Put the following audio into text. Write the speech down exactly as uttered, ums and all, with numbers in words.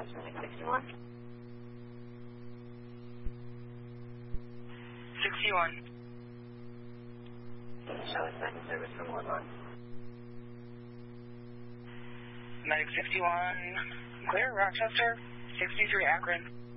Medic sixty-one. sixty-one. Show us second service from one one. Medic sixty-one, clear, Rochester, sixty-three Akron.